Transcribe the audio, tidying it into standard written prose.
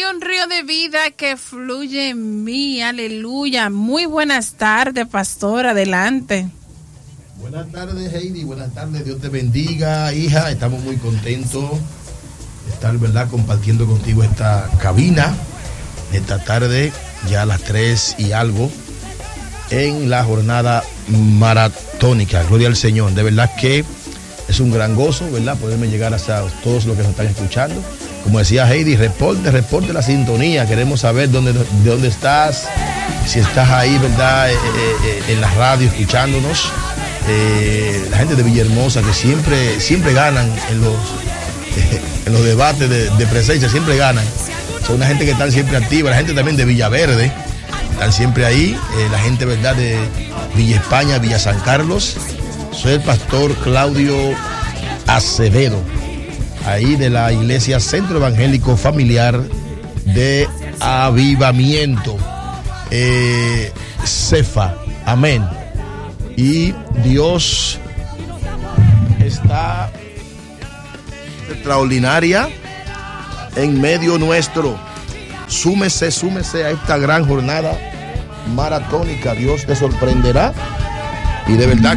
un río de vida que fluye en mí, aleluya. Muy buenas tardes, pastor, adelante. Buenas tardes, Heidi, buenas tardes, Dios te bendiga, hija. Estamos muy contentos de estar, ¿verdad?, compartiendo contigo esta cabina, esta tarde, ya a las 3 y algo, en la jornada maratónica. Gloria al Señor, de verdad que es un gran gozo, ¿verdad?, poderme llegar hasta todos los que nos están escuchando. Como decía Heidi, reporte la sintonía. Queremos saber de dónde estás, si estás ahí, ¿verdad?, en la radio escuchándonos. La gente de Villahermosa, que siempre ganan en los debates de presencia, siempre ganan. Son una gente que están siempre activa. La gente también de Villaverde están siempre ahí. La gente, ¿verdad?, de Villa España, Villa San Carlos. Soy el pastor Claudio Acevedo, ahí de la iglesia Centro Evangélico Familiar de Avivamiento, Cefa, amén. Y Dios está extraordinaria en medio nuestro. Súmese a esta gran jornada maratónica. Dios te sorprenderá y de verdad